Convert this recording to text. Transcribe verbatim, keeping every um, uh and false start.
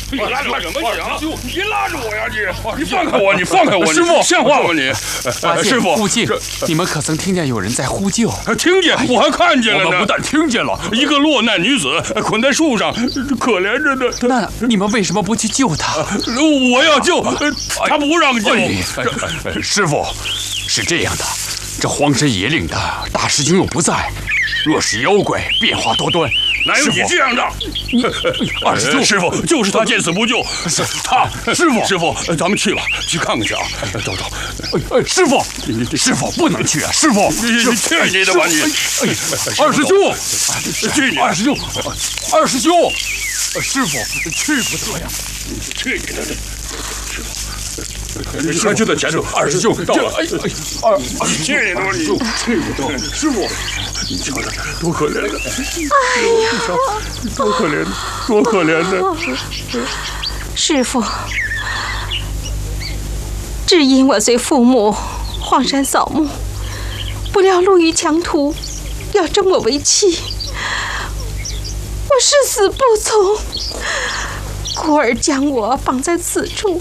你拉着我什么你啊？你拉着我呀你！你放开我！你放开我！ 师傅， 像话吗你？师傅， 附近你们可曾听见有人在呼救？ 听见，我还看见了呢。 我们不但听见了， 一个落难女子捆在树上，可怜着呢。 那你们为什么不去救她？ 我要救，她不让救。 师傅，是这样的，这荒山野岭的大师兄又不在，若是妖怪变化多端。 哪有你这样的？ 二师兄， 师傅就是他见死不救， 是他。师傅， 师傅，咱们去吧，去看看去啊！走走。 哎，师傅，师傅不能去啊！师傅， 你去你的吧你！ 二师兄， 去你！ 二师兄，二师兄，师傅去不得呀！ 去你的！师傅。 你快就在前头，二师兄到了。哎哎，二二师兄， 去你的吧你！ 去不得，师傅， 你瞧瞧，多可怜的！ 哎呀， 多可怜，多可怜的！ 师傅，只因我随父母荒山扫墓，不料路遇强徒，要征我为妻，我誓死不从。故而将我绑在此处。